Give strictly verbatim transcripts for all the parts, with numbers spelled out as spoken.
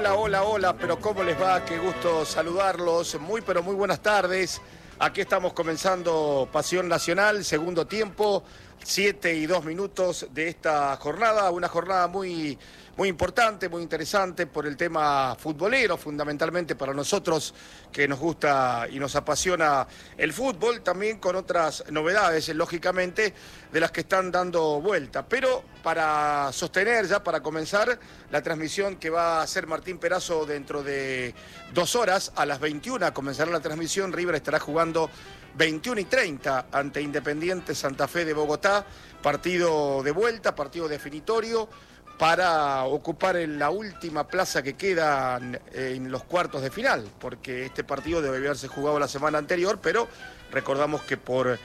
Hola, hola, hola, pero ¿cómo les va? Qué gusto saludarlos. Muy, pero muy buenas tardes. Aquí estamos comenzando Pasión Nacional, segundo tiempo, siete y dos minutos de esta jornada. Una jornada muy, muy importante, muy interesante por el tema futbolero, fundamentalmente para nosotros que nos gusta y nos apasiona el fútbol, también con otras novedades, lógicamente, de las que están dando vuelta. Pero para sostener ya, para comenzar, la transmisión que va a hacer Martín Perazo dentro de dos horas, a las veintiuna comenzará la transmisión. River estará jugando veintiuna y treinta ante Independiente Santa Fe de Bogotá, partido de vuelta, partido definitorio, para ocupar en la última plaza que queda en los cuartos de final, porque este partido debe haberse jugado la semana anterior, pero recordamos que por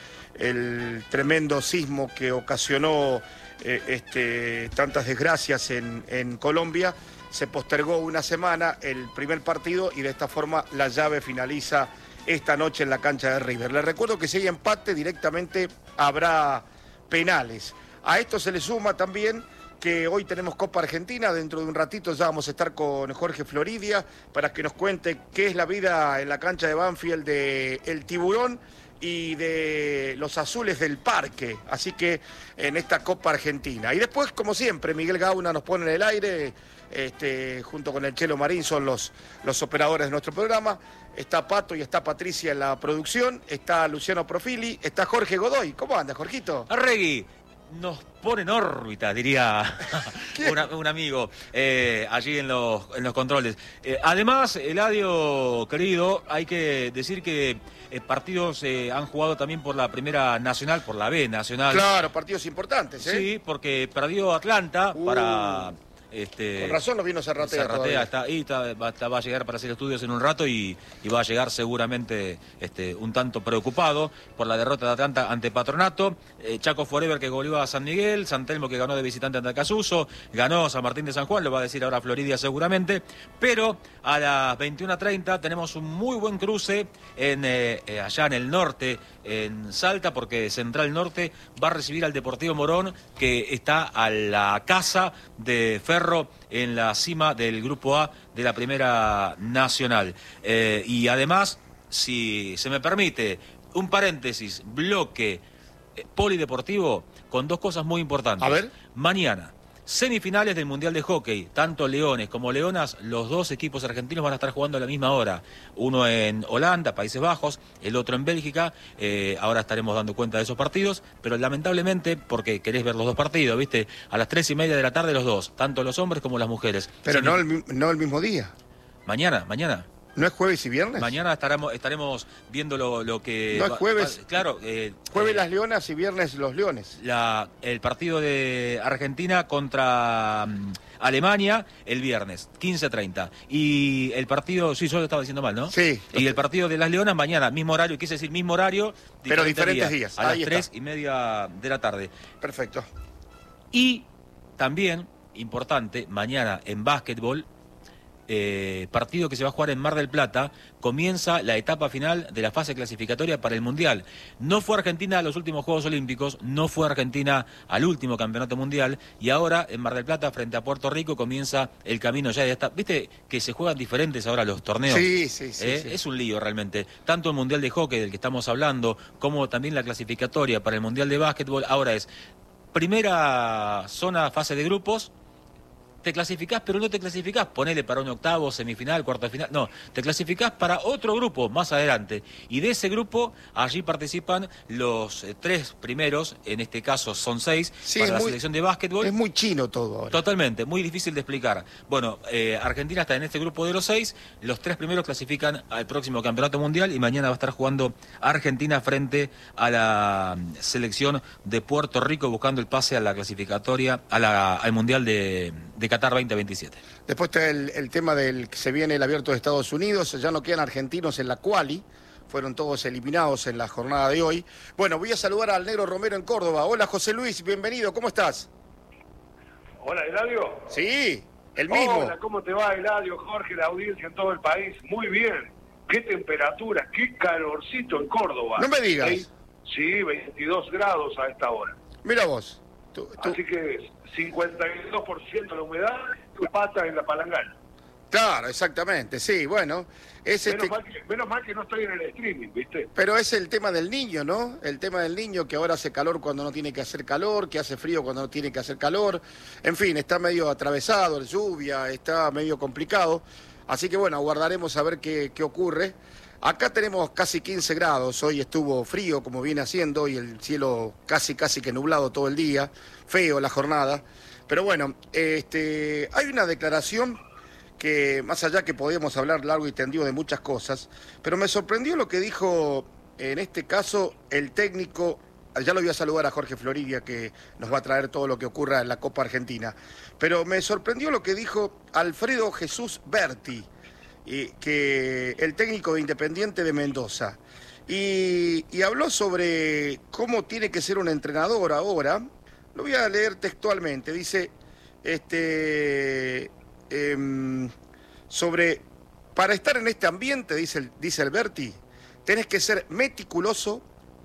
el tremendo sismo que ocasionó eh, este, tantas desgracias en, en Colombia, se postergó una semana el primer partido y de esta forma la llave finaliza esta noche en la cancha de River. Les recuerdo que si hay empate directamente habrá penales. A esto se le suma también que hoy tenemos Copa Argentina. Dentro de un ratito ya vamos a estar con Jorge Floridia para que nos cuente qué es la vida en la cancha de Banfield de El Tiburón y de los Azules del Parque, así que en esta Copa Argentina. Y después, como siempre, Miguel Gauna nos pone en el aire, este, junto con el Chelo Marín, son los, los operadores de nuestro programa. Está Pato y está Patricia en la producción, está Luciano Profili, está Jorge Godoy. ¿Cómo anda, Jorgito? Arregui nos pone en órbita, diría un, un amigo eh, allí en los, en los controles. Eh, además, Eladio, querido, hay que decir que eh, partidos eh, han jugado también por la Primera Nacional, por la B Nacional. Claro, partidos importantes, ¿eh? Sí, porque perdió Atlanta uh. para... Este, Con razón nos vino Zarratea. Zarratea está ahí, está, va, está, va a llegar para hacer estudios en un rato y, y va a llegar seguramente este, un tanto preocupado por la derrota de Atlanta ante Patronato. Eh, Chaco Forever que goleó a San Miguel, San Telmo que ganó de visitante ante Acasuso, ganó San Martín de San Juan, lo va a decir ahora Floridia seguramente. Pero a las veintiuna treinta tenemos un muy buen cruce en, eh, allá en el norte, en Salta, porque Central Norte va a recibir al Deportivo Morón, que está a la casa de Ferro en la cima del Grupo A de la Primera Nacional. Eh, y además, si se me permite, un paréntesis, bloque eh, polideportivo con dos cosas muy importantes. A ver. Mañana, semifinales del Mundial de Hockey, tanto Leones como Leonas, los dos equipos argentinos van a estar jugando a la misma hora. Uno en Holanda, Países Bajos, el otro en Bélgica. Eh, ahora estaremos dando cuenta de esos partidos, pero lamentablemente, porque querés ver los dos partidos, ¿viste? A las tres y media de la tarde los dos, tanto los hombres como las mujeres. Pero no el, no el mismo día. Mañana, mañana. ¿No es jueves y viernes? Mañana estaremos, estaremos viendo lo, lo que... No es jueves. Va, claro. Eh, jueves eh, las Leonas y viernes los Leones. La, el partido de Argentina contra um, Alemania el viernes, quince treinta. Y el partido, sí, yo lo estaba diciendo mal, ¿no? Sí. Y el partido de las Leonas mañana, mismo horario, quise decir mismo horario. Pero diferentes días. días. A Ahí las está. tres y media de la tarde. Perfecto. Y también, importante, mañana en básquetbol, Eh, partido que se va a jugar en Mar del Plata, comienza la etapa final de la fase clasificatoria para el Mundial. No fue Argentina a los últimos Juegos Olímpicos, no fue Argentina al último Campeonato Mundial, y ahora en Mar del Plata, frente a Puerto Rico, comienza el camino ya de esta... ¿Viste que se juegan diferentes ahora los torneos? Sí, sí, sí, ¿Eh? sí. Es un lío realmente. Tanto el Mundial de Hockey, del que estamos hablando, como también la clasificatoria para el Mundial de Básquetbol. Ahora es primera zona, fase de grupos. Te clasificás, pero no te clasificás, ponele para un octavo, semifinal, cuarto de final, no, te clasificás para otro grupo más adelante, y de ese grupo allí participan los eh, tres primeros, en este caso son seis, sí, para la muy, selección de básquetbol. Es muy chino todo ahora. Totalmente, muy difícil de explicar. Bueno, eh, Argentina está en este grupo de los seis, los tres primeros clasifican al próximo Campeonato Mundial, y mañana va a estar jugando Argentina frente a la selección de Puerto Rico, buscando el pase a la clasificatoria, a la, al Mundial de, de Qatar veinte veintisiete. Después está el, el tema del que se viene el Abierto de Estados Unidos, ya no quedan argentinos en la quali, fueron todos eliminados en la jornada de hoy. Bueno, voy a saludar al Negro Romero en Córdoba. Hola José Luis, bienvenido, ¿cómo estás? Hola, Eladio. Sí, el mismo. Hola, ¿cómo te va, Eladio, Jorge, la audiencia en todo el país? Muy bien. Qué temperatura, qué calorcito en Córdoba. No me digas. ¿Sí? Sí, veintidós grados a esta hora. Mira vos. Tú, tú... Así que cincuenta y dos por ciento la humedad, tu pata en la palangana. Claro, exactamente, sí, bueno. Es menos, este... mal que, menos mal que no estoy en el streaming, ¿viste? Pero es el tema del niño, ¿no? El tema del niño que ahora hace calor cuando no tiene que hacer calor, que hace frío cuando no tiene que hacer calor. En fin, está medio atravesado, lluvia, está medio complicado. Así que bueno, aguardaremos a ver qué, qué ocurre. Acá tenemos casi quince grados, hoy estuvo frío como viene haciendo y el cielo casi casi que nublado todo el día, feo la jornada. Pero bueno, este, hay una declaración que más allá que podíamos hablar largo y tendido de muchas cosas, pero me sorprendió lo que dijo en este caso el técnico, ya lo voy a saludar a Jorge Floridia que nos va a traer todo lo que ocurra en la Copa Argentina, pero me sorprendió lo que dijo Alfredo Jesús Berti, y que el técnico de Independiente de Mendoza, y, y habló sobre cómo tiene que ser un entrenador ahora. Lo voy a leer textualmente, dice, este, eh, sobre, para estar en este ambiente, dice el, dice el Berti, tenés que ser meticuloso,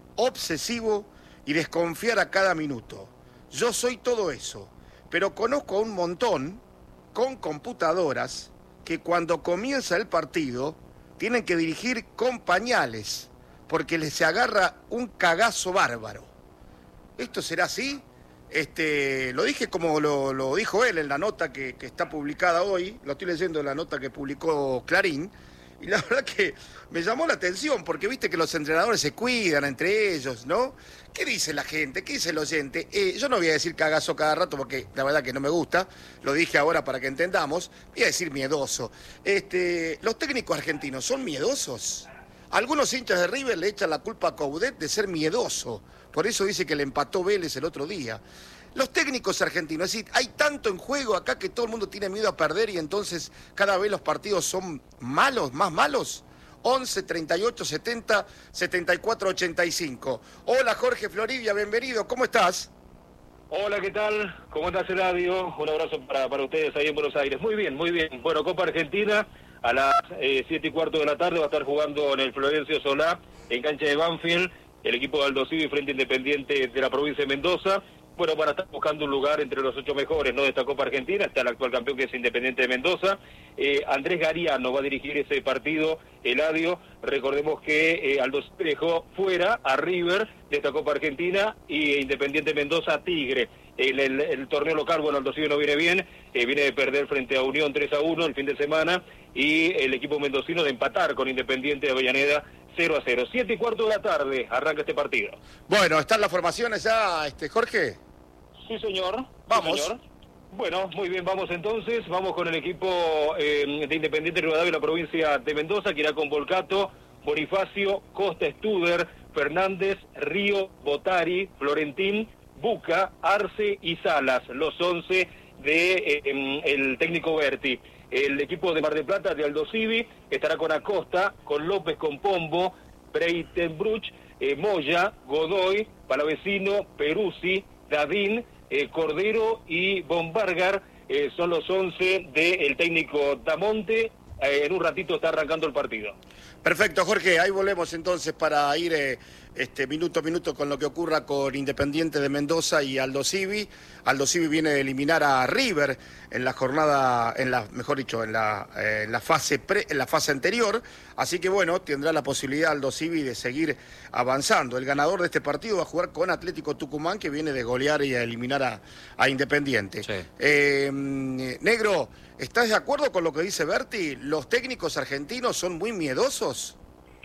obsesivo y desconfiar a cada minuto. Yo soy todo eso, pero conozco a un montón con computadoras que cuando comienza el partido tienen que dirigir con pañales porque les se agarra un cagazo bárbaro. ¿Esto será así? Este, lo dije como lo, lo dijo él en la nota que, que está publicada hoy, lo estoy leyendo en la nota que publicó Clarín, y la verdad que me llamó la atención, porque viste que los entrenadores se cuidan entre ellos, ¿no? ¿Qué dice la gente? ¿Qué dice el oyente? Eh, yo no voy a decir cagazo cada rato, porque la verdad que no me gusta, lo dije ahora para que entendamos, voy a decir miedoso. Este, ¿los técnicos argentinos son miedosos? Algunos hinchas de River le echan la culpa a Coudet de ser miedoso, por eso dice que le empató Vélez el otro día. Los técnicos argentinos, es decir, hay tanto en juego acá que todo el mundo tiene miedo a perder y entonces cada vez los partidos son malos, más malos. once, treinta y ocho, setenta, setenta y cuatro, ochenta y cinco. Hola Jorge Floridia, bienvenido, ¿cómo estás? Hola, ¿qué tal? ¿Cómo estás, Eladio? Un abrazo para, para ustedes ahí en Buenos Aires. Muy bien, muy bien. Bueno, Copa Argentina a las eh, siete y cuarto de la tarde va a estar jugando en el Florencio Solá, en cancha de Banfield, el equipo de Aldo Civi frente Independiente de la provincia de Mendoza. Bueno, van a estar buscando un lugar entre los ocho mejores, ¿no?, de esta Copa Argentina. Está el actual campeón, que es Independiente de Mendoza. Eh, Andrés Gariano va a dirigir ese partido, Eladio. Recordemos que eh, Aldo Civi dejó fuera a River de esta Copa Argentina y Independiente de Mendoza a Tigre. El, el, el torneo local, bueno, Aldo Civi no viene bien, eh, viene de perder frente a Unión tres a uno el fin de semana, y el equipo mendocino de empatar con Independiente de Avellaneda cero a cero. Siete y cuarto de la tarde arranca este partido. Bueno, ¿están las formaciones ya, este, Jorge? Sí, señor. Vamos. Sí, señor. Bueno, muy bien, vamos entonces. Vamos con el equipo eh, de Independiente de Rivadavia, la provincia de Mendoza, que irá con Volcato, Bonifacio, Costa, Studer, Fernández, Río, Botari, Florentín, Buca, Arce y Salas, los once de eh, el técnico Berti. El equipo de Mar del Plata, de Aldo Civi, estará con Acosta, con López, con Pombo, Breitenbruch, eh, Moya, Godoy, Palavecino, Peruzzi, Dadín, eh, Cordero y Bombargar. Eh, son los once del técnico Damonte. Eh, en un ratito está arrancando el partido. Perfecto, Jorge, ahí volvemos entonces para ir eh, este, minuto a minuto con lo que ocurra con Independiente de Mendoza y Aldo Civi. Aldo Civi viene de eliminar a River en la jornada, en la, mejor dicho, en la, eh, en la fase pre, en la fase anterior, así que bueno, tendrá la posibilidad Aldo Civi de seguir avanzando. El ganador de este partido va a jugar con Atlético Tucumán, que viene de golear y a eliminar a, a Independiente. Sí. Eh, Negro, ¿estás de acuerdo con lo que dice Berti? ¿Los técnicos argentinos son muy miedosos?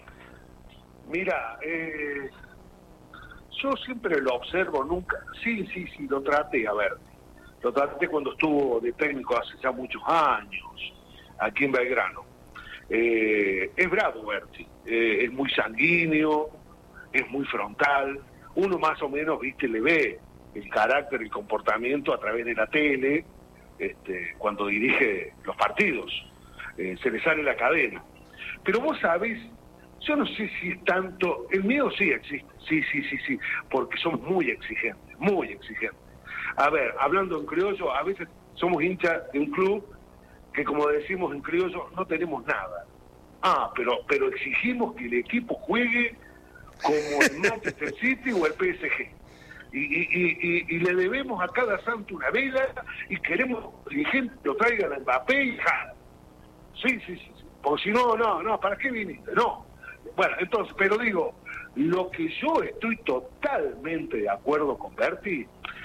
Mira, eh, yo siempre lo observo, nunca, sí, sí, sí, lo traté, a ver, lo traté cuando estuvo de técnico hace ya muchos años, aquí en Belgrano. Eh, es bravo Berti, eh, es muy sanguíneo, es muy frontal, uno más o menos, viste, le ve el carácter, el comportamiento a través de la tele, este, cuando dirige los partidos, eh, se le sale la cadena. Pero vos sabés, yo no sé si es tanto, el miedo sí existe, sí, sí, sí, sí, porque somos muy exigentes, muy exigentes. A ver, hablando en criollo, a veces somos hinchas de un club que, como decimos en criollo, no tenemos nada. Ah, pero, pero exigimos que el equipo juegue como el Manchester City o el P S G. Y, y, y, y le debemos a cada santo una vela y queremos que el dirigente lo traigan a Mbappé y ja. Sí, sí, sí, sí. Porque si no, no, no, ¿para qué viniste? No. Bueno, entonces, pero digo, lo que yo estoy totalmente de acuerdo con Berti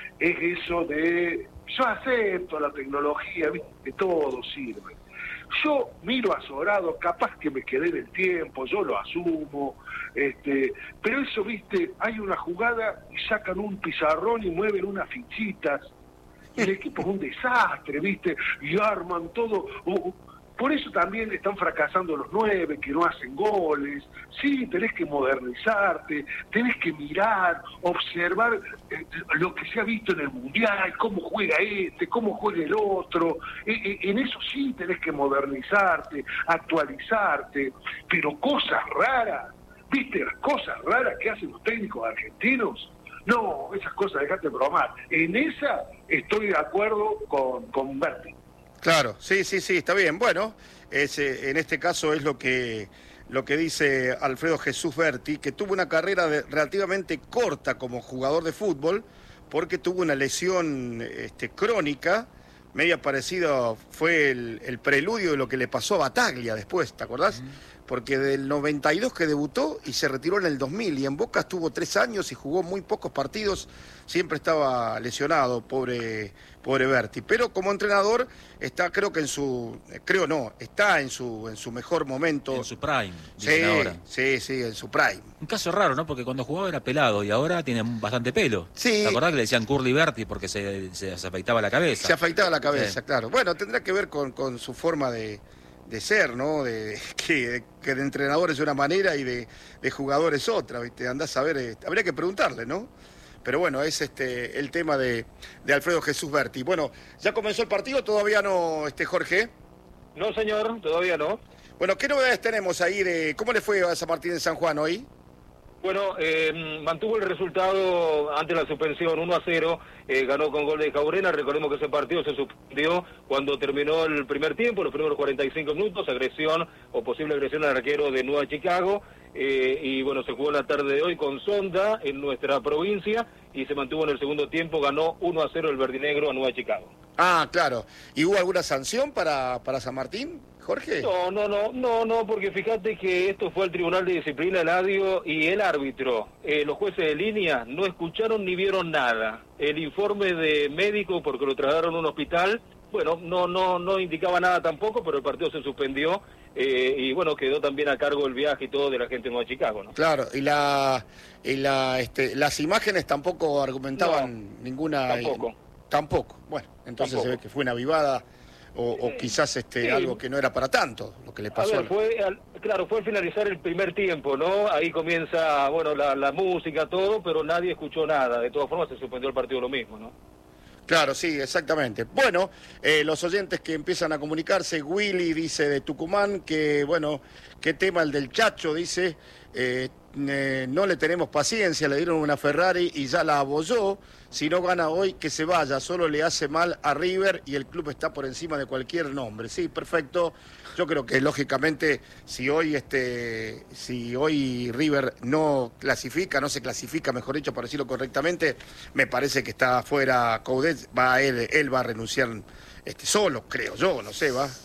es eso de, yo acepto la tecnología, ¿viste? Que todo sirve. Yo miro a Sobrado, capaz que me quedé en el tiempo, yo lo asumo, este, pero eso, viste, hay una jugada y sacan un pizarrón y mueven unas fichitas, y el equipo es un desastre, viste, y arman todo. Uh, por eso también están fracasando los nueve, que no hacen goles. Sí, tenés que modernizarte, tenés que mirar, observar eh, lo que se ha visto en el Mundial, cómo juega este, cómo juega el otro. Eh, eh, en eso sí tenés que modernizarte, actualizarte, pero cosas raras, ¿viste las cosas raras que hacen los técnicos argentinos? No, esas cosas dejate de bromar. En esa estoy de acuerdo con, con Berti. Claro, sí, sí, sí, está bien. Bueno, es, eh, en este caso es lo que, lo que dice Alfredo Jesús Berti, que tuvo una carrera de, relativamente corta como jugador de fútbol, porque tuvo una lesión este, crónica, media parecida, fue el, el preludio de lo que le pasó a Bataglia después, ¿te acordás? Uh-huh. Porque del noventa y dos que debutó y se retiró en el dos mil, y en Boca estuvo tres años y jugó muy pocos partidos, siempre estaba lesionado, pobre, pobre Berti. Pero como entrenador está, creo que en su, creo no, está en su, en su mejor momento. En su prime, sí, ahora. Sí, sí, en su prime. Un caso raro, ¿no? Porque cuando jugaba era pelado y ahora tiene bastante pelo. Sí. ¿Te acordás que le decían Curly Berti porque se, se, se afeitaba la cabeza? Se afeitaba la cabeza, sí. Claro. Bueno, tendrá que ver con, con su forma de... de ser, ¿no? De, de, que, de, que de entrenador es una manera y de, de jugador es otra, ¿viste? Andás a ver, eh, habría que preguntarle, ¿no? Pero bueno, es este el tema de, de Alfredo Jesús Berti. Bueno, ¿ya comenzó el partido? ¿Todavía no, este Jorge? No, señor, todavía no. Bueno, ¿qué novedades tenemos ahí de cómo le fue a San Martín en San Juan hoy? Bueno, eh, mantuvo el resultado ante la suspensión uno a cero, eh, ganó con gol de Jaurena. Recordemos que ese partido se suspendió cuando terminó el primer tiempo, los primeros cuarenta y cinco minutos, agresión o posible agresión al arquero de Nueva Chicago, eh, y bueno, se jugó en la tarde de hoy con Sonda en nuestra provincia y se mantuvo en el segundo tiempo, ganó uno a cero el verdinegro a Nueva Chicago. Ah, claro. ¿Y hubo alguna sanción para, para San Martín, Jorge? No, no, no, no, no, porque fíjate que esto fue al Tribunal de Disciplina, Eladio, y el árbitro, eh, los jueces de línea no escucharon ni vieron nada. El informe de médico, porque lo trasladaron a un hospital, bueno, no, no, no indicaba nada tampoco, pero el partido se suspendió, eh, y bueno, quedó también a cargo el viaje y todo de la gente de Nueva Chicago, ¿no? Claro, y la, y la, este, las imágenes tampoco argumentaban no, ninguna. Tampoco. Eh, tampoco. Bueno, entonces tampoco. Se ve que fue una avivada. O, o quizás este sí. Algo que no era para tanto, lo que le pasó. A ver, fue al, claro, fue al finalizar el primer tiempo, ¿no? Ahí comienza, bueno, la, la música, todo, pero nadie escuchó nada. De todas formas se suspendió el partido lo mismo, ¿no? Claro, sí, exactamente. Bueno, eh, los oyentes que empiezan a comunicarse, Willy dice de Tucumán que, bueno, qué tema el del Chacho, dice, eh, eh, no le tenemos paciencia, le dieron una Ferrari y ya la abolló. Si no gana hoy, que se vaya, solo le hace mal a River y el club está por encima de cualquier nombre. Sí, perfecto. Yo creo que lógicamente si hoy este si hoy River no clasifica, no se clasifica, mejor dicho, para decirlo correctamente, me parece que está fuera Coudet, va él, él va a renunciar este solo, creo yo, no sé, va.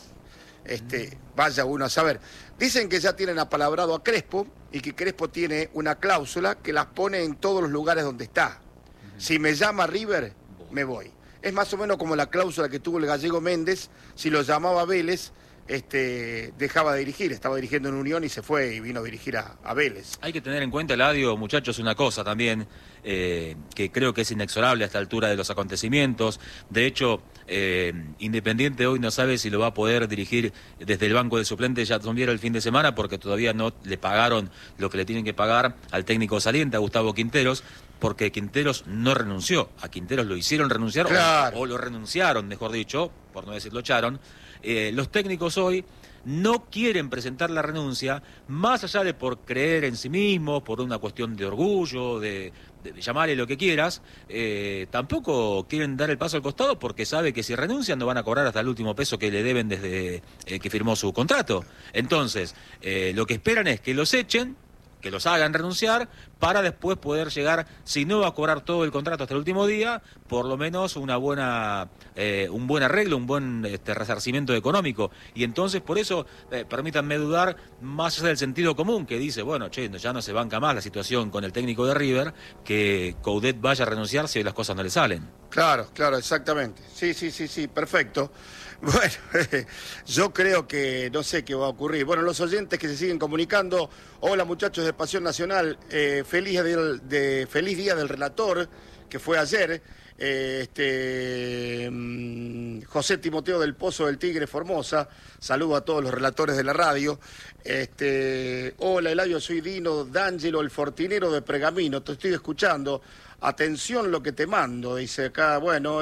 Este, vaya uno a saber. Dicen que ya tienen apalabrado a Crespo y que Crespo tiene una cláusula que las pone en todos los lugares donde está. Si me llama River, me voy. Es más o menos como la cláusula que tuvo el gallego Méndez, si lo llamaba Vélez, este, dejaba de dirigir, estaba dirigiendo en Unión y se fue y vino a dirigir a, a Vélez. Hay que tener en cuenta, Eladio, muchachos, una cosa también, eh, que creo que es inexorable a esta altura de los acontecimientos. De hecho, eh, Independiente hoy no sabe si lo va a poder dirigir desde el banco de suplentes ya tuviera el fin de semana, porque todavía no le pagaron lo que le tienen que pagar al técnico saliente, a Gustavo Quinteros, porque Quinteros no renunció. A Quinteros lo hicieron renunciar, claro. o, o lo renunciaron, mejor dicho, por no decir lo echaron. Eh, los técnicos hoy no quieren presentar la renuncia, más allá de por creer en sí mismos, por una cuestión de orgullo, de, de, de llamarle lo que quieras, eh, tampoco quieren dar el paso al costado porque sabe que si renuncian no van a cobrar hasta el último peso que le deben desde eh, que firmó su contrato. Entonces, eh, lo que esperan es que los echen, que los hagan renunciar, para después poder llegar, si no va a cobrar todo el contrato hasta el último día, por lo menos una buena, eh, un buen arreglo, un buen este, resarcimiento económico. Y entonces, por eso, eh, permítanme dudar, más allá del sentido común, que dice, bueno, che, ya no se banca más la situación con el técnico de River, que Coudet vaya a renunciar si las cosas no le salen. Claro, claro, exactamente. Sí, sí, sí, sí, perfecto. Bueno, yo creo que no sé qué va a ocurrir. Bueno, los oyentes que se siguen comunicando, hola muchachos de Pasión Nacional, eh, feliz, día del, de, feliz día del relator, que fue ayer, eh, este mm, José Timoteo del Pozo del Tigre Formosa, saludo a todos los relatores de la radio. Este, hola Eladio, soy Dino D'Angelo, el fortinero de Pergamino, te estoy escuchando. Atención lo que te mando, dice acá, bueno,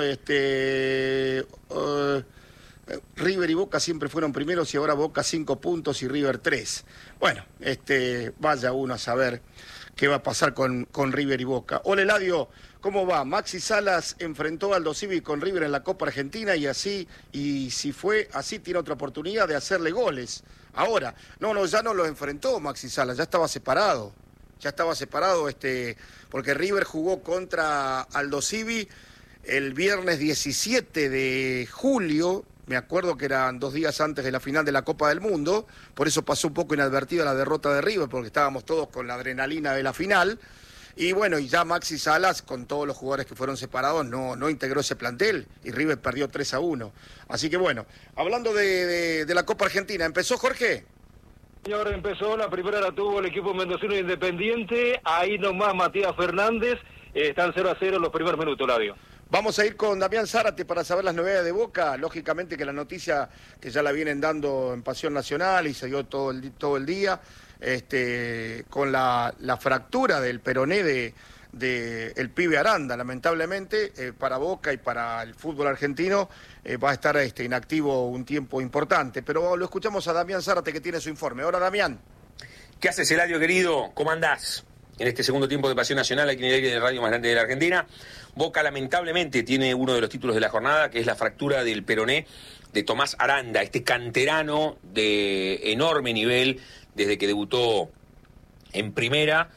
este... Uh, River y Boca siempre fueron primeros y ahora Boca cinco puntos y River tres. Bueno, este, vaya uno a saber qué va a pasar con, con River y Boca. Hola Eladio, ¿cómo va? Maxi Salas enfrentó a Aldo Civi con River en la Copa Argentina y así, y si fue así, tiene otra oportunidad de hacerle goles. Ahora, no, no, ya no lo enfrentó Maxi Salas, ya estaba separado. Ya estaba separado, este, porque River jugó contra Aldo Civi el viernes diecisiete de julio. Me acuerdo que eran dos días antes de la final de la Copa del Mundo, por eso pasó un poco inadvertida la derrota de River, porque estábamos todos con la adrenalina de la final. Y bueno, y ya Maxi Salas, con todos los jugadores que fueron separados, no, no integró ese plantel y River perdió tres a uno. Así que bueno, hablando de, de, de la Copa Argentina, ¿empezó Jorge? Señor, empezó, la primera la tuvo el equipo mendocino Independiente, ahí nomás Matías Fernández, eh, están cero a cero los primeros minutos, Ladio. Vamos a ir con Damián Zárate para saber las novedades de Boca. Lógicamente que la noticia que ya la vienen dando en Pasión Nacional y se dio todo el, todo el día, este, con la, la fractura del peroné de, de el pibe Aranda, lamentablemente, eh, para Boca y para el fútbol argentino, eh, va a estar este, inactivo un tiempo importante. Pero lo escuchamos a Damián Zárate, que tiene su informe. Hola, Damián. ¿Qué haces, Eladio, querido? ¿Cómo andás? En este segundo tiempo de Pasión Nacional, aquí en el aire de radio más grande de la Argentina. Boca lamentablemente tiene uno de los títulos de la jornada, que es la fractura del peroné de Tomás Aranda, este canterano de enorme nivel desde que debutó en primera,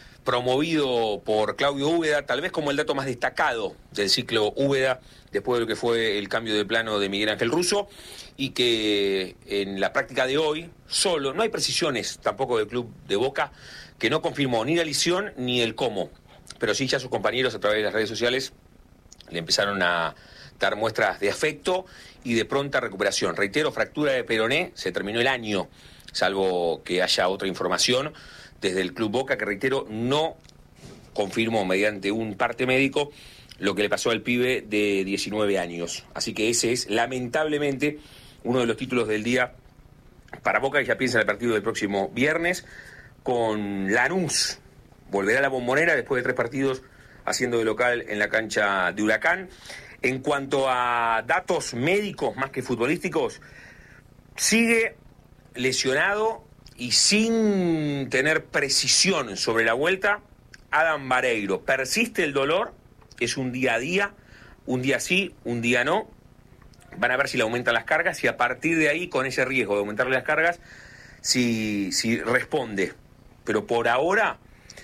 promovido por Claudio Úbeda, tal vez como el dato más destacado del ciclo Úbeda, después de lo que fue el cambio de plano de Miguel Ángel Russo, y que en la práctica de hoy, solo, no hay precisiones tampoco del club de Boca, que no confirmó ni la lesión ni el cómo, pero sí ya sus compañeros a través de las redes sociales le empezaron a dar muestras de afecto y de pronta recuperación. Reitero, fractura de peroné, se terminó el año, salvo que haya otra información desde el Club Boca, que reitero, no confirmó mediante un parte médico lo que le pasó al pibe de diecinueve años. Así que ese es, lamentablemente, uno de los títulos del día para Boca, que ya piensa en el partido del próximo viernes con Lanús. Volverá a la Bombonera después de tres partidos haciendo de local en la cancha de Huracán. En cuanto a datos médicos más que futbolísticos, sigue lesionado y sin tener precisión sobre la vuelta Adam Vareiro. Persiste el dolor, es un día a día, un día sí, un día no. Van a ver si le aumentan las cargas y a partir de ahí, con ese riesgo de aumentarle las cargas, si, si responde. Pero por ahora,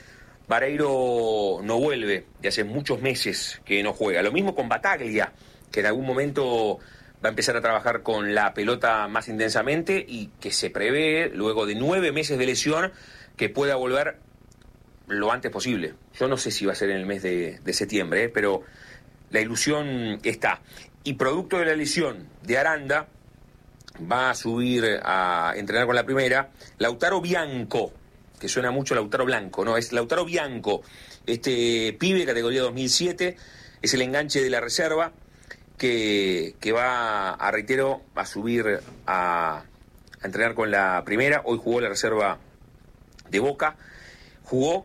Vareiro no vuelve, de hace muchos meses que no juega. Lo mismo con Bataglia, que en algún momento va a empezar a trabajar con la pelota más intensamente y que se prevé, luego de nueve meses de lesión, que pueda volver lo antes posible. Yo no sé si va a ser en el mes de, de septiembre, ¿eh? Pero la ilusión está. Y producto de la lesión de Aranda, va a subir a entrenar con la primera Lautaro Bianco, que suena mucho Lautaro Blanco, ¿no? Es Lautaro Bianco, este pibe, categoría dos mil siete, es el enganche de la reserva, que, que va, a reitero, a subir a, a entrenar con la primera. Hoy jugó la reserva de Boca, jugó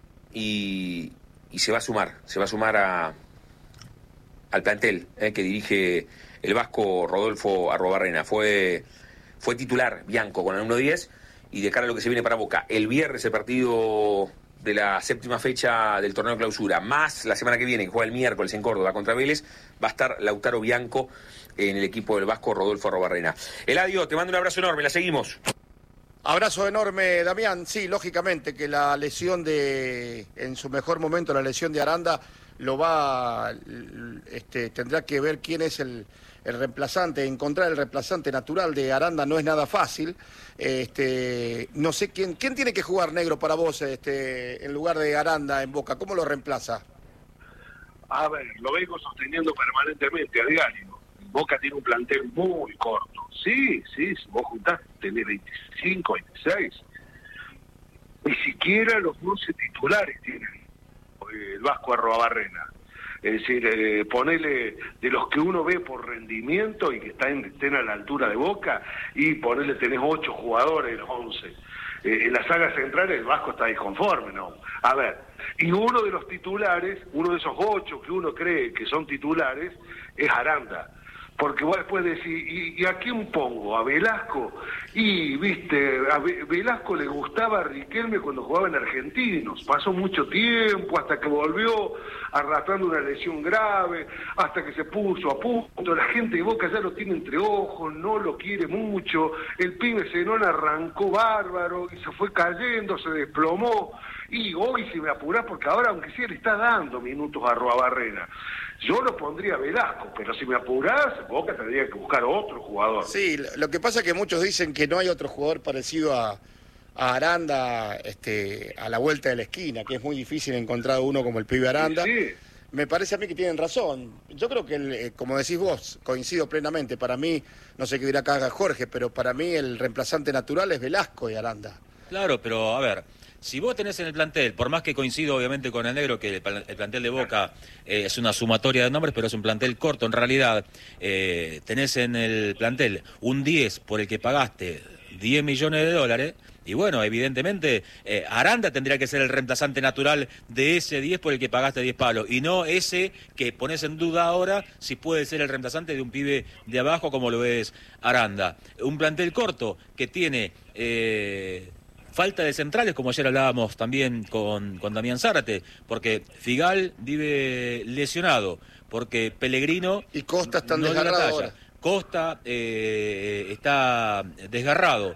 y, y se va a sumar, se va a sumar a, al plantel eh, que dirige el vasco Rodolfo Arrobarrena. Fue, fue titular Bianco con el número diez. Y de cara a lo que se viene para Boca, el viernes el partido de la séptima fecha del torneo clausura, más la semana que viene, que juega el miércoles en Córdoba contra Vélez, va a estar Lautaro Bianco en el equipo del vasco Rodolfo Arrobarrena. Eladio, te mando un abrazo enorme, la seguimos. Abrazo enorme, Damián. Sí, lógicamente que la lesión de, en su mejor momento, la lesión de Aranda, lo va, este, tendrá que ver quién es el, el reemplazante. Encontrar el reemplazante natural de Aranda no es nada fácil. Este, no sé quién, quién tiene que jugar, Negro, para vos, este, en lugar de Aranda en Boca. ¿Cómo lo reemplaza? A ver, lo vengo sosteniendo permanentemente a diario. Boca tiene un plantel muy corto. Sí, sí, si vos juntás, tenés veinticinco, veintiséis. Ni siquiera los once titulares tienen el Vasco Arruabarrena. Es decir, eh, ponele de los que uno ve por rendimiento y que están, estén a la altura de Boca, y ponele tenés ocho jugadores, los once. Eh, en la saga central el Vasco está disconforme, ¿no? A ver, y uno de los titulares, uno de esos ocho que uno cree que son titulares, es Aranda. Porque vos después decís, ¿y, ¿y a quién pongo? ¿A Velasco? Y, viste, a Velasco le gustaba a Riquelme cuando jugaba en Argentinos. Pasó mucho tiempo hasta que volvió arrastrando una lesión grave, hasta que se puso a punto. La gente de Boca ya lo tiene entre ojos, no lo quiere mucho. El pibe Zenón arrancó bárbaro y se fue cayendo, se desplomó. Y hoy, si me apurás, porque ahora, aunque sí le está dando minutos a Arruabarrena, yo lo pondría a Velasco, pero si me apurás, Boca tendría que buscar otro jugador. Sí, lo que pasa es que muchos dicen que no hay otro jugador parecido a, a Aranda este, a la vuelta de la esquina, que es muy difícil encontrar uno como el pibe Aranda. Sí, sí. Me parece a mí que tienen razón. Yo creo que, el, como decís vos, coincido plenamente. Para mí, no sé qué dirá acá Jorge, pero para mí el reemplazante natural es Velasco y Aranda. Claro, pero a ver, si vos tenés en el plantel, por más que coincido obviamente con el Negro, que el, el plantel de Boca eh, es una sumatoria de nombres, pero es un plantel corto en realidad, eh, tenés en el plantel un diez por el que pagaste diez millones de dólares, y bueno, evidentemente eh, Aranda tendría que ser el reemplazante natural de ese diez por el que pagaste diez palos, y no ese que pones en duda ahora si puede ser el reemplazante de un pibe de abajo como lo es Aranda. Un plantel corto que tiene... Eh, falta de centrales, como ayer hablábamos también con, con Damián Zárate, porque Figal vive lesionado, porque Pellegrino... Y Costa están no desgarrados ahora. Costa eh, está desgarrado.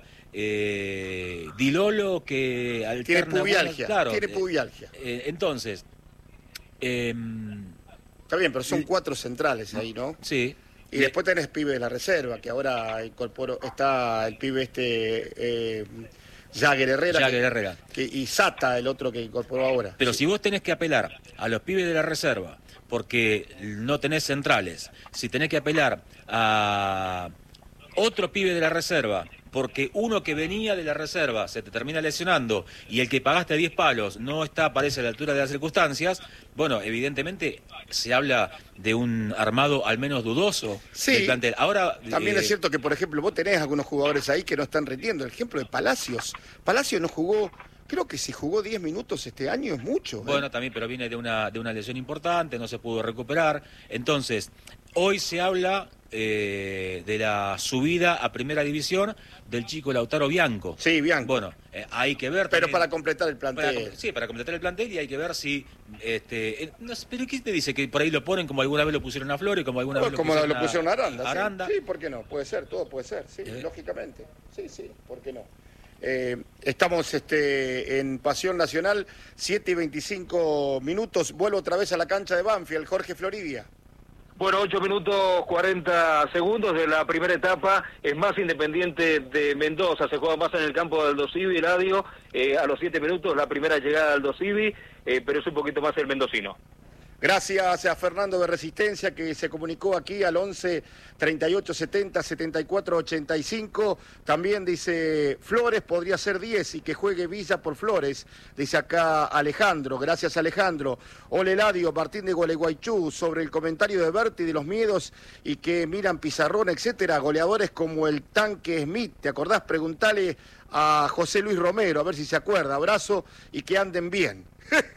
Eh, Di Lolo que alterna... Tiene pubialgia, claro, tiene pubialgia. Eh, entonces... Eh, Está bien, pero son cuatro centrales ahí, ¿no? Sí. Y después tenés pibe de la reserva, que ahora incorporó, está el pibe este... Eh, Jagger Herrera, Jagger que, Herrera. Que, y Sata, el otro que incorporó ahora. Pero sí. Si vos tenés que apelar a los pibes de la reserva, porque no tenés centrales, si tenés que apelar a otro pibe de la reserva, porque uno que venía de la reserva se te termina lesionando y el que pagaste diez palos no está, parece, a la altura de las circunstancias, bueno, evidentemente se habla de un armado al menos dudoso sí, del plantel. Ahora, también eh, es cierto que, por ejemplo, vos tenés algunos jugadores ahí que no están rindiendo. El ejemplo de Palacios. Palacios no jugó... Creo que si jugó diez minutos este año es mucho. ¿eh? Bueno, también, pero viene de una, de una lesión importante, no se pudo recuperar. Entonces, hoy se habla eh, de la subida a Primera División del chico Lautaro Bianco. Sí, Bianco. Bueno, eh, hay que ver... Pero también, para completar el plantel. Para, sí, para completar el plantel, y hay que ver si... Este, eh, no sé, pero ¿qué te dice? Que por ahí lo ponen como alguna vez lo pusieron a Flores, como alguna No, vez como lo pusieron, lo pusieron a Aranda. a Aranda. Sí. sí, ¿por qué no? Puede ser, todo puede ser, sí, ¿Eh? lógicamente. Sí, sí, ¿por qué no? Eh, estamos este, en Pasión Nacional, siete y veinticinco minutos. Vuelvo otra vez a la cancha de Banfield, Jorge Floridia. Bueno, ocho minutos cuarenta segundos de la primera etapa. Es más Independiente de Mendoza. Se juega más en el campo del Dosivi, Eladio. Eh, a los siete minutos la primera llegada al Dosivi, eh, pero es un poquito más el mendocino. Gracias a Fernando de Resistencia, que se comunicó aquí al once treinta y ocho setenta setenta y cuatro ochenta y cinco. También dice Flores podría ser diez y que juegue Villa por Flores. Dice acá Alejandro. Gracias, Alejandro. Hola, Eladio, Martín de Gualeguaychú, sobre el comentario de Berti de los miedos y que miran pizarrón, etcétera. Goleadores como el Tanque Smith. ¿Te acordás? Preguntale a José Luis Romero, a ver si se acuerda. Abrazo y que anden bien.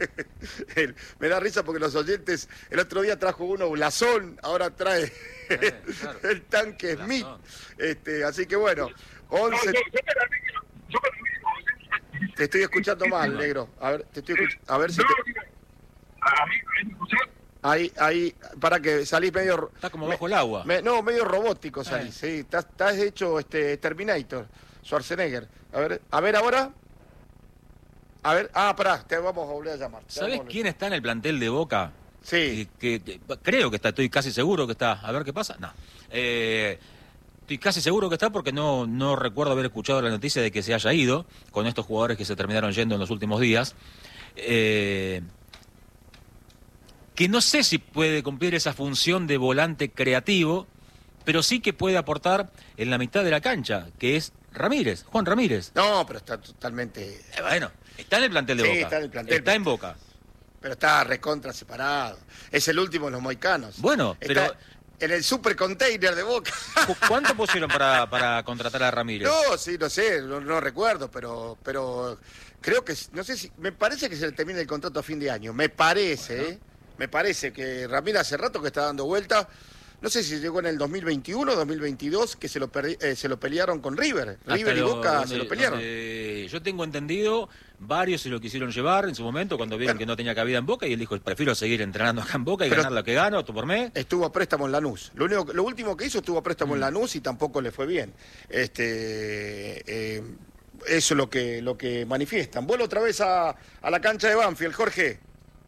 Me da risa porque los oyentes, el otro día trajo uno Blasón, ahora trae Eh, claro. el Tanque Blasón. Smith. Este, así que bueno, once... No, yo, yo me la vi que- yo me la vi- Te estoy escuchando mal, negro. A ver, te estoy escuch- a ver si No, te... mira, a mí me escuchás. Ahí, ahí, para que salís medio... Está como bajo el agua. Me, no, medio robótico salís, eh. sí. Estás, estás hecho este Terminator, Schwarzenegger. A ver, a ver ahora. A ver, ah, pará, te vamos a volver a llamar. ¿Sabés quién está en el plantel de Boca? Sí. Que, que, que, creo que está, estoy casi seguro que está. A ver qué pasa. No. Eh, estoy casi seguro que está porque no, no recuerdo haber escuchado la noticia de que se haya ido con estos jugadores que se terminaron yendo en los últimos días. Eh... que no sé si puede cumplir esa función de volante creativo, pero sí que puede aportar en la mitad de la cancha, que es Ramírez, Juan Ramírez. No, pero está totalmente... Eh, bueno, está en el plantel de sí, Boca. está en el plantel. Está en Boca. Pero está recontra separado. Es el último de los moicanos. Bueno, está pero... en el super container de Boca. ¿Cuánto pusieron para, para contratar a Ramírez? No, sí, no sé, no, no recuerdo, pero pero creo que, no sé si... Me parece que se le termina el contrato a fin de año. Me parece, bueno. ¿eh? Me parece que Ramírez hace rato que está dando vuelta. No sé si llegó en el dos mil veintiuno, dos mil veintidós, que se lo, eh, se lo pelearon con River. Hasta River y lo, Boca donde, se lo pelearon. Yo tengo entendido, varios se lo quisieron llevar en su momento cuando vieron bueno, que no tenía cabida en Boca y él dijo, prefiero seguir entrenando acá en Boca y ganar lo que gano, tú por mí. Estuvo a préstamo en Lanús. Lo, único, lo último que hizo estuvo a préstamo mm. en Lanús y tampoco le fue bien. Este... Eh, eso es lo que, lo que manifiestan. Vuelvo otra vez a, a la cancha de Banfield, Jorge.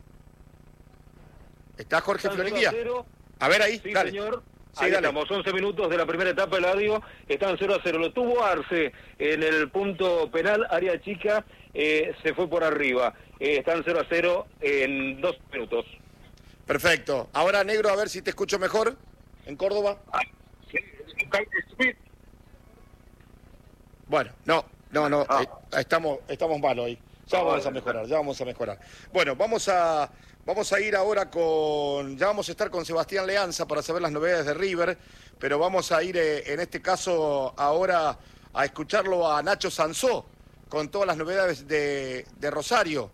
¿Está Jorge Floriguía? A ver ahí, sí, dale. Señor. Sí, ahí dale. Estamos, once minutos de la primera etapa del Eladio, están cero a cero. Lo tuvo Arce en el punto penal, área chica, eh, se fue por arriba. Eh, están cero a cero en dos minutos. Perfecto. Ahora, Negro, a ver si te escucho mejor en Córdoba. Bueno, no, no, no, ah. eh, estamos, estamos mal hoy. Ya vamos a mejorar, ya vamos a mejorar. Bueno, vamos a... Vamos a ir ahora con, ya vamos a estar con Sebastián Leanza para saber las novedades de River, pero vamos a ir eh, en este caso ahora a escucharlo a Nacho Sansó con todas las novedades de, de Rosario.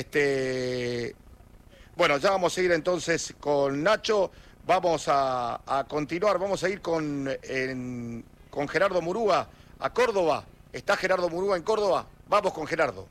Este, bueno, ya vamos a ir entonces con Nacho, vamos a, a continuar, vamos a ir con, en, con Gerardo Murúa a Córdoba. ¿Está Gerardo Murúa en Córdoba? Vamos con Gerardo.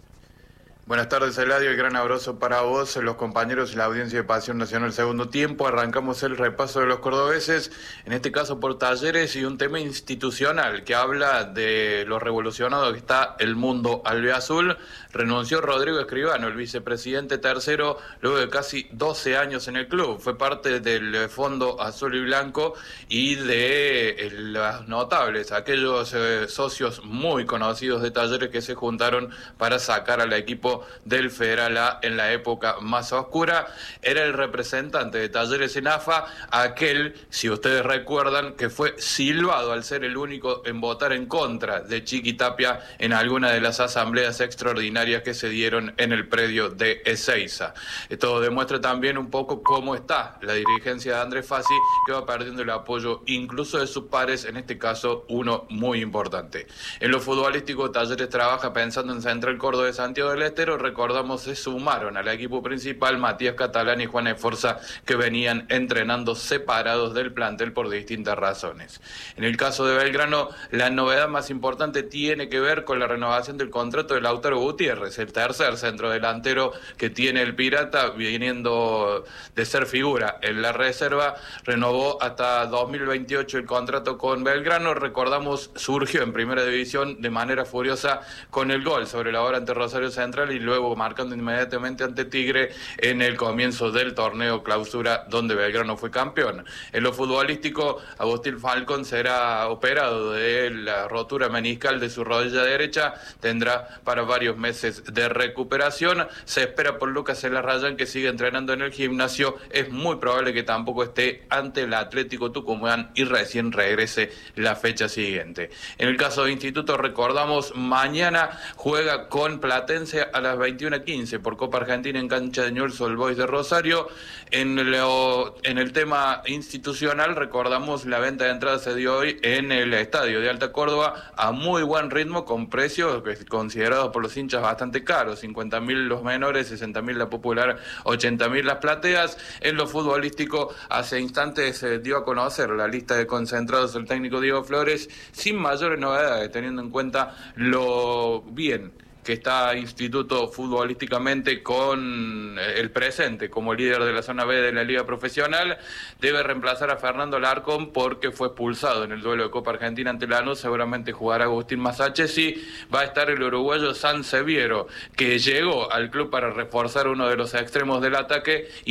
Buenas tardes, Eladio, y gran abrazo para vos, los compañeros y la audiencia de Pasión Nacional Segundo Tiempo. Arrancamos el repaso de los cordobeses, en este caso por Talleres y un tema institucional que habla de lo revolucionado que está el mundo albiazul. Renunció Rodrigo Escribano, el vicepresidente tercero, luego de casi doce años en el club. Fue parte del Fondo Azul y Blanco y de los notables, aquellos eh, socios muy conocidos de Talleres que se juntaron para sacar al equipo del Federal A en la época más oscura. Era el representante de Talleres en A F A, aquel, si ustedes recuerdan, que fue silbado al ser el único en votar en contra de Chiqui Tapia en alguna de las asambleas extraordinarias que se dieron en el predio de Ezeiza. Esto demuestra también un poco cómo está la dirigencia de Andrés Fassi, que va perdiendo el apoyo incluso de sus pares, en este caso uno muy importante. En lo futbolístico, Talleres trabaja pensando en Central Córdoba de Santiago del Estero. Recordamos, se sumaron al equipo principal Matías Catalán y Juan Esforza, que venían entrenando separados del plantel por distintas razones. En el caso de Belgrano, la novedad más importante tiene que ver con la renovación del contrato de Lautaro Gutiérrez, el tercer centrodelantero que tiene el Pirata, viniendo de ser figura en la reserva. Renovó hasta dos mil veintiocho el contrato con Belgrano. Recordamos, surgió en Primera División de manera furiosa con el gol sobre la hora ante Rosario Central y luego marcando inmediatamente ante Tigre en el comienzo del torneo clausura, donde Belgrano fue campeón. En lo futbolístico, Agustín Falcón será operado de la rotura meniscal de su rodilla derecha, tendrá para varios meses de recuperación. Se espera por Lucas Elarrayán, que sigue entrenando en el gimnasio. Es muy probable que tampoco esté ante el Atlético Tucumán y recién regrese la fecha siguiente. En el caso de Instituto, recordamos, mañana juega con Platense a las veintiuna quince por Copa Argentina en cancha de Newell's Old Boys de Rosario. En, lo, en el tema institucional, recordamos, la venta de entradas se dio hoy en el Estadio de Alta Córdoba a muy buen ritmo, con precios considerados por los hinchas bastante caros: cincuenta mil los menores, sesenta mil la popular, ochenta mil las plateas. En lo futbolístico, hace instantes se dio a conocer la lista de concentrados del técnico Diego Flores, sin mayores novedades, teniendo en cuenta lo bien que que está Instituto futbolísticamente con el presente como líder de la zona B de la Liga Profesional, debe reemplazar a Fernando Larcón porque fue expulsado en el duelo de Copa Argentina ante Lanús. Seguramente jugará Agustín Massaches y va a estar el uruguayo San Seviero, que llegó al club para reforzar uno de los extremos del ataque.